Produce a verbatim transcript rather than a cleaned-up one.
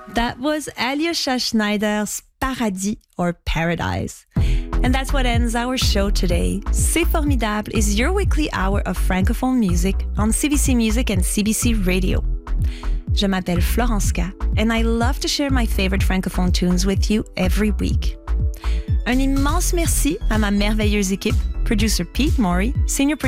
That was Alyosha Schneider's Paradis or Paradise. And that's what ends our show today. C'est Formidable is your weekly hour of Francophone music on C B C Music and C B C Radio. Je m'appelle Florence K, and I love to share my favorite Francophone tunes with you every week. Un immense merci à ma merveilleuse équipe, producer Pete Morey, senior producer